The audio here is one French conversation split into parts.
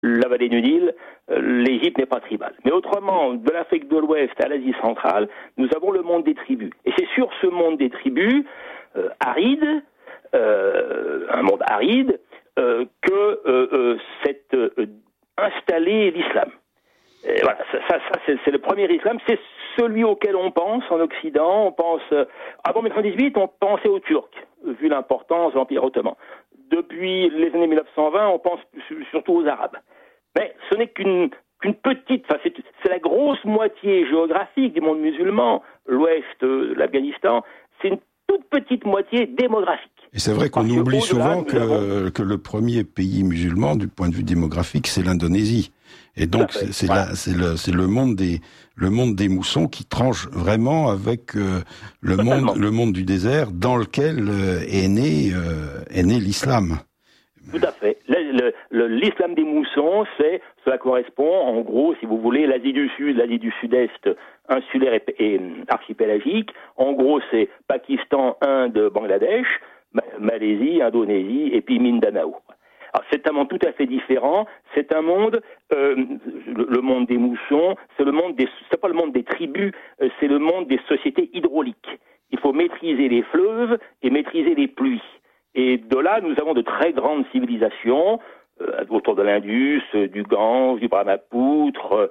la vallée du Nil, l'Égypte n'est pas tribale. Mais autrement, de l'Afrique de l'Ouest à l'Asie centrale, nous avons le monde des tribus. Et c'est sur ce monde des tribus, aride, un monde aride, que s'est installé l'islam. Et voilà, ça c'est le premier islam, c'est celui auquel on pense en Occident. On pense, avant 1918, on pensait aux Turcs, vu l'importance de l'Empire ottoman. Depuis les années 1920, on pense surtout aux Arabes. Mais ce n'est qu'une petite, enfin c'est la grosse moitié géographique du monde musulman, l'ouest de l'Afghanistan, c'est une toute petite moitié démographique. Et c'est vrai qu'on oublie souvent que le premier pays musulman, du point de vue démographique, c'est l'Indonésie. Et donc c'est le monde des moussons qui tranche vraiment avec le monde du désert dans lequel est né l'islam. Tout à fait. L'islam des moussons, cela correspond, en gros, si vous voulez, l'Asie du Sud, l'Asie du Sud-Est, insulaire et archipélagique. En gros, c'est Pakistan, Inde, Bangladesh, Malaisie, Indonésie, et puis Mindanao. Alors, c'est un monde tout à fait différent. C'est un monde, le monde des moussons, c'est pas le monde des tribus, c'est le monde des sociétés hydrauliques. Il faut maîtriser les fleuves et maîtriser les pluies. Et de là, nous avons de très grandes civilisations autour de l'Indus, du Gange, du Brahmapoutre,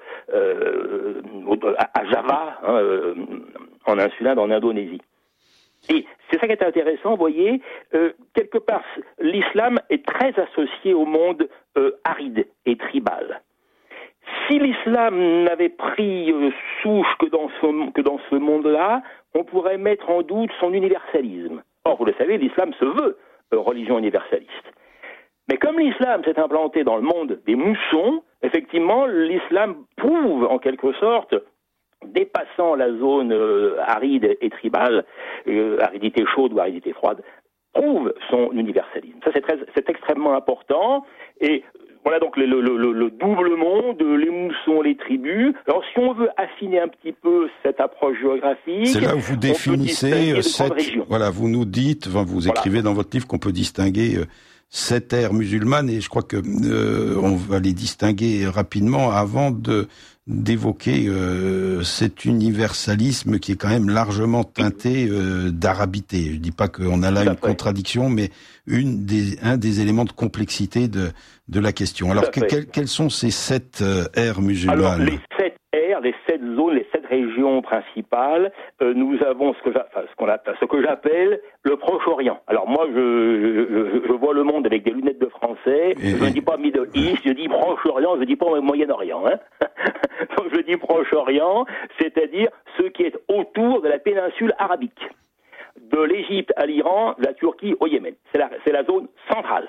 à Java, en Insulinde, en Indonésie. Et c'est ça qui est intéressant, vous voyez, quelque part, l'islam est très associé au monde aride et tribal. Si l'islam n'avait pris souche que dans ce monde-là, on pourrait mettre en doute son universalisme. Or, vous le savez, l'islam se veut religion universaliste. Mais comme l'islam s'est implanté dans le monde des moussons, effectivement, l'islam prouve en quelque sorte, dépassant la zone aride et tribale, aridité chaude ou aridité froide, prouve son universalisme. Ça, c'est extrêmement important. Et voilà donc le double monde, les moussons, les tribus. Alors, si on veut affiner un petit peu cette approche géographique, c'est là où vous définissez voilà, vous nous dites, vous écrivez dans votre livre qu'on peut distinguer 7 ères musulmanes, et je crois que on va les distinguer rapidement avant d'évoquer cet universalisme qui est quand même largement teinté d'arabité. Je dis pas qu'on a là une contradiction, mais un des éléments de complexité de la question. Alors quelles sont ces 7 ères musulmanes? Alors les 7 ères, les 7 zones, les 7 régions principales, nous avons ce que j'appelle le Proche-Orient. Alors moi, je vois le monde avec des lunettes de français. Je ne dis pas Middle East, je dis Proche-Orient, je ne dis pas Moyen-Orient. Donc je dis Proche-Orient, c'est-à-dire ce qui est autour de la péninsule arabique, de l'Égypte à l'Iran, de la Turquie au Yémen. C'est la zone centrale,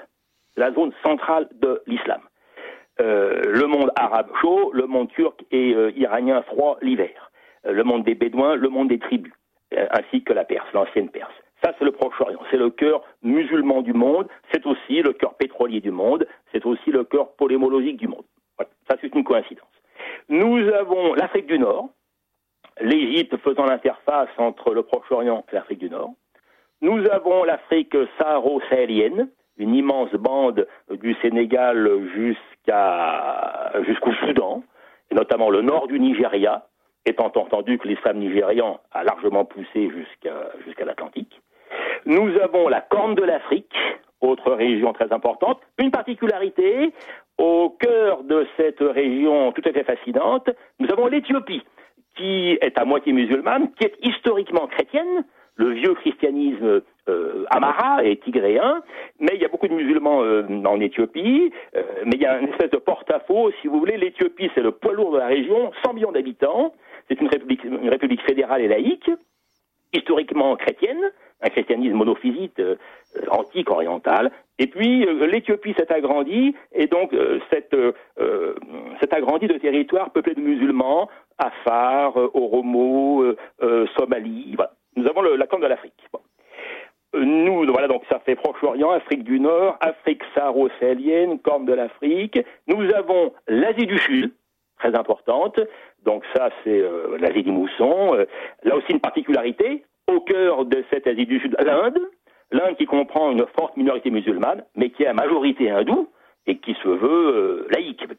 de l'islam. Le monde arabe chaud, le monde turc et iranien froid l'hiver. Le monde des Bédouins, le monde des tribus, ainsi que la Perse, l'ancienne Perse. Ça, c'est le Proche-Orient. C'est le cœur musulman du monde. C'est aussi le cœur pétrolier du monde. C'est aussi le cœur polémologique du monde. Voilà. Ça, c'est une coïncidence. Nous avons l'Afrique du Nord, l'Égypte faisant l'interface entre le Proche-Orient et l'Afrique du Nord. Nous avons l'Afrique saharo-sahélienne, une immense bande du Sénégal jusqu'au Soudan, et notamment le nord du Nigeria, étant entendu que l'islam nigérian a largement poussé jusqu'à l'Atlantique. Nous avons la Corne de l'Afrique, autre région très importante. Une particularité, au cœur de cette région tout à fait fascinante, nous avons l'Éthiopie, qui est à moitié musulmane, qui est historiquement chrétienne, le vieux christianisme amara et tigréen, mais il y a beaucoup de musulmans en Éthiopie, mais il y a une espèce de porte-à-faux, si vous voulez. L'Éthiopie, c'est le poids lourd de la région, 100 millions d'habitants, c'est une république fédérale et laïque, historiquement chrétienne, un christianisme monophysite, antique, oriental, et puis l'Éthiopie s'est agrandie, et donc s'est agrandie de territoires peuplés de musulmans, Afar, Oromo, Somalie, voilà. Nous avons la Corne de l'Afrique. Bon. Voilà, donc ça fait Proche-Orient, Afrique du Nord, Afrique saharo-sahélienne, Corne de l'Afrique. Nous avons l'Asie du Sud, très importante. Donc ça, c'est l'Asie des moussons. Là aussi, une particularité, au cœur de cette Asie du Sud, l'Inde qui comprend une forte minorité musulmane, mais qui est à majorité hindoue. et qui se veut laïque,